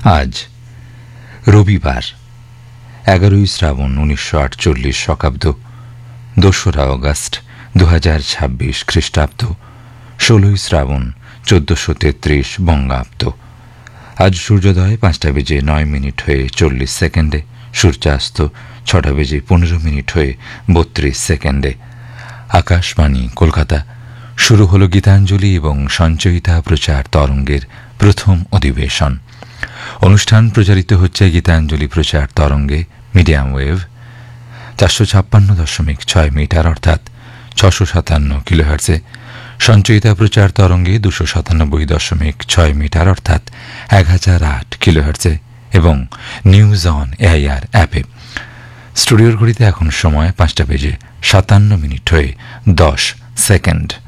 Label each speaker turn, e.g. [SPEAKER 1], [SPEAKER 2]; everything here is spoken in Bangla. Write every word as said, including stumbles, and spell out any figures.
[SPEAKER 1] আজ রবিবার এগারোই শ্রাবণ উনিশশো আটচল্লিশ শকাব্দ, দোসরা অগস্ট দু হাজার ছাব্বিশ খ্রিস্টাব্দ, ষোলোই শ্রাবণ চোদ্দশো তেত্রিশ বঙ্গাব্দ। আজ সূর্যোদয় পাঁচটা বেজে নয় মিনিট হয়ে চল্লিশ সেকেন্ডে, সূর্যাস্ত ছটা বেজে পনেরো মিনিট হয়ে বত্রিশ সেকেন্ডে। আকাশবাণী কলকাতা। শুরু হল গীতাঞ্জলি এবং সঞ্চয়িতা প্রচার তরঙ্গের প্রথম অধিবেশন। অনুষ্ঠান প্রচারিত হচ্ছে গীতাঞ্জলি প্রচার তরঙ্গে, মিডিয়াম ওয়েভ চারশো ছাপ্পান্ন দশমিক ছয় মিটার অর্থাৎ ছশো সাতান্ন কিলোহার্টসে, সঞ্চয়িতা প্রচার তরঙ্গে দুশো সাতানব্বই দশমিক ছয় মিটার অর্থাৎ এক হাজার আট কিলোহার্টসে এবং নিউজ অন এআইআর অ্যাপে। স্টুডিওর ঘড়িতে এখন সময় পাঁচটা বেজে সাতান্ন মিনিট হয়ে দশ সেকেন্ড।